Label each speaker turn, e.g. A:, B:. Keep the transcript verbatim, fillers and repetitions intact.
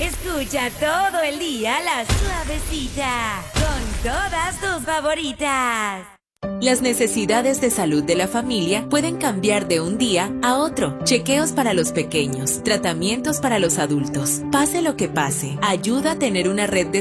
A: Escucha todo el día la suavecita con todas tus favoritas.
B: Las necesidades de salud de la familia pueden cambiar de un día a otro. Chequeos para los pequeños, tratamientos para los adultos. Pase lo que pase, ayuda a tener una red de